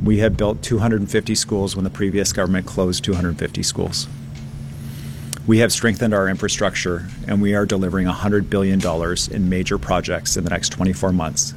We have built 250 schools when the previous government closed 250 schools. We have strengthened our infrastructure, and we are delivering $100 billion in major projects in the next 24 months.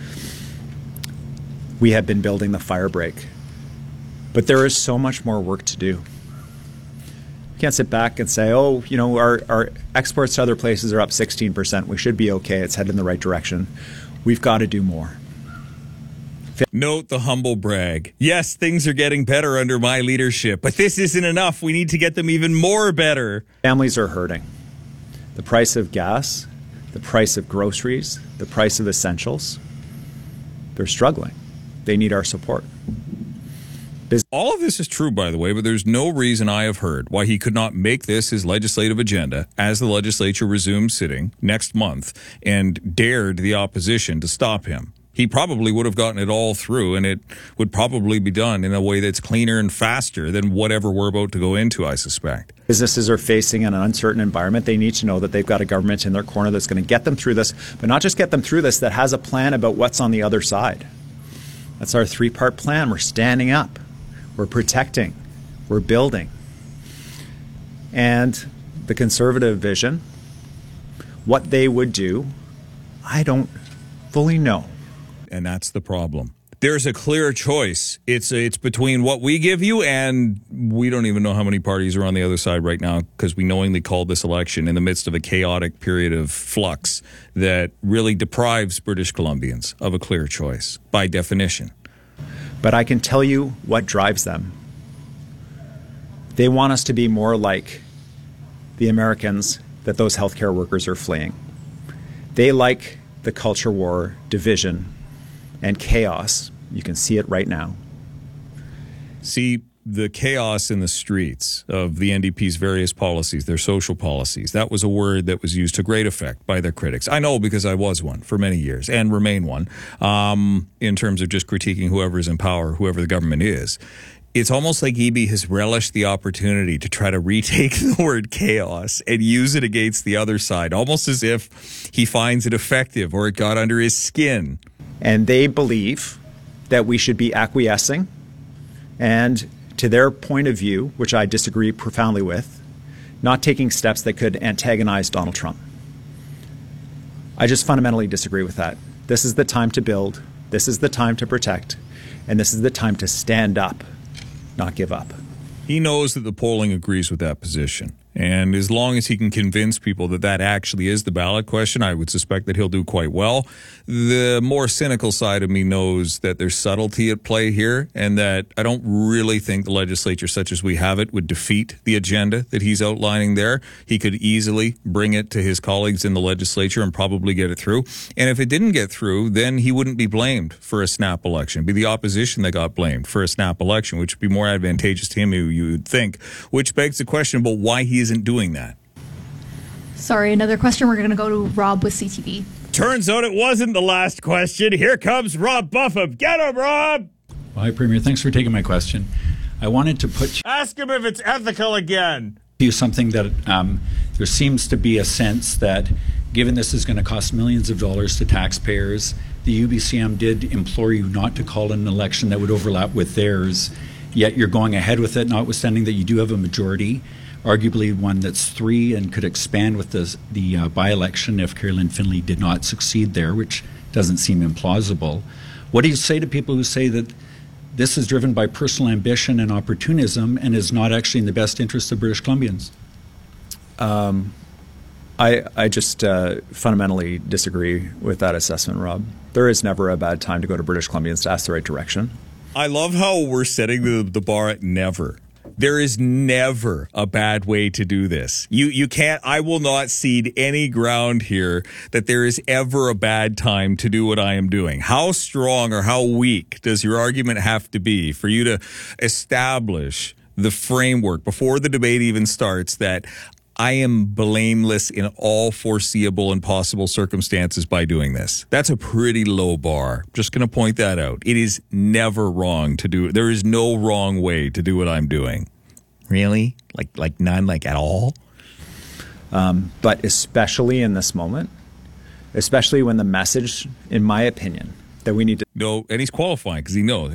We have been building the fire break. But there is so much more work to do. You can't sit back and say, oh, you know, our exports to other places are up 16%. We should be okay. It's headed in the right direction. We've got to do more. Note the humble brag. Yes, things are getting better under my leadership, but this isn't enough. We need to get them even more better. Families are hurting. The price of gas, the price of groceries, the price of essentials, they're struggling. They need our support. All of this is true, by the way, but there's no reason I have heard why he could not make this his legislative agenda as the legislature resumes sitting next month and dared the opposition to stop him. He probably would have gotten it all through, and it would probably be done in a way that's cleaner and faster than whatever we're about to go into, I suspect. Businesses are facing an uncertain environment. They need to know that they've got a government in their corner that's going to get them through this, but not just get them through this, that has a plan about what's on the other side. That's our three-part plan. We're standing up. We're protecting. We're building. And the Conservative vision, what they would do, I don't fully know. And that's the problem. There's a clear choice. It's between what we give you, and we don't even know how many parties are on the other side right now because we knowingly called this election in the midst of a chaotic period of flux that really deprives British Columbians of a clear choice by definition. But I can tell you what drives them. They want us to be more like the Americans that those healthcare workers are fleeing. They like the culture war, division, and chaos. You can see it right now. See, the chaos in the streets of the NDP's various policies, their social policies, that was a word that was used to great effect by their critics. I know because I was one for many years and remain one in terms of just critiquing whoever is in power, whoever the government is. It's almost like Eby has relished the opportunity to try to retake the word chaos and use it against the other side, almost as if he finds it effective or it got under his skin. And they believe that we should be acquiescing and, to their point of view, which I disagree profoundly with, not taking steps that could antagonize Donald Trump. I just fundamentally disagree with that. This is the time to build, this is the time to protect, and this is the time to stand up, not give up. He knows that the polling agrees with that position. And as long as he can convince people that that actually is the ballot question, I would suspect that he'll do quite well. The more cynical side of me knows that there's subtlety at play here and that I don't really think the legislature such as we have it would defeat the agenda that he's outlining there. He could easily bring it to his colleagues in the legislature and probably get it through. And if it didn't get through, then he wouldn't be blamed for a snap election. It'd be the opposition that got blamed for a snap election, which would be more advantageous to him, you would think, which begs the question about why he isn't doing that. Sorry, another question. We're going to go to Rob with CTV. Turns out it wasn't the last question. Here comes Rob Buffum. Get him, Rob! Well, hi, Premier. Thanks for taking my question. I wanted to put... Ask him if it's ethical again. You something that there seems to be a sense that given this is going to cost millions of dollars to taxpayers, the UBCM did implore you not to call an election that would overlap with theirs, yet you're going ahead with it, notwithstanding that you do have a majority, arguably one that's 3 and could expand with the by-election if Carolyn Finley did not succeed there, which doesn't seem implausible. What do you say to people who say that this is driven by personal ambition and opportunism and is not actually in the best interest of British Columbians? I just fundamentally disagree with that assessment, Rob. There is never a bad time to go to British Columbians to ask the right direction. I love how we're setting the bar at never. There is never a bad way to do this. You can't, I will not cede any ground here that there is ever a bad time to do what I am doing. How strong or how weak does your argument have to be for you to establish the framework before the debate even starts that I am blameless in all foreseeable and possible circumstances by doing this? That's a pretty low bar. Just going to point that out. It is never wrong to do it. There is no wrong way to do what I'm doing. Really? Like none, like at all? But especially in this moment, especially when the message, in my opinion, that we need to... No, and he's qualifying because he knows.